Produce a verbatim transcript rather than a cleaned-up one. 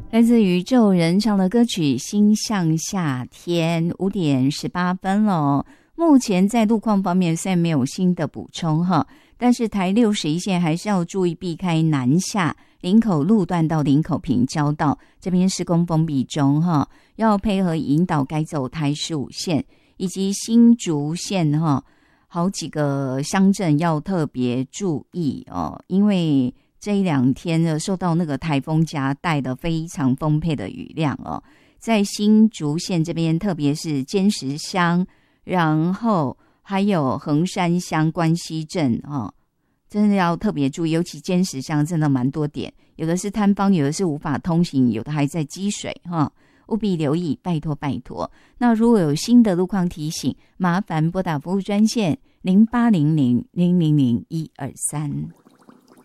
来自宇宙人唱的歌曲《心向夏天》，五点十八分了。目前在路况方面虽然没有新的补充哈，但是台六十一线还是要注意避开南下林口路段到林口平交道，这边施工封闭中哈，要配合引导改走台十五线以及新竹线哈，好几个乡镇要特别注意哦，因为这一两天呢，受到那个台风夹带的非常丰沛的雨量哦，在新竹县这边，特别是尖石乡，然后还有横山乡、关西镇哦，真的要特别注意，尤其尖石乡真的蛮多点，有的是坍方，有的是无法通行，有的还在积水哈、哦，务必留意，拜托拜托。那如果有新的路况提醒，麻烦拨打服务专线零八零零零零零一二三。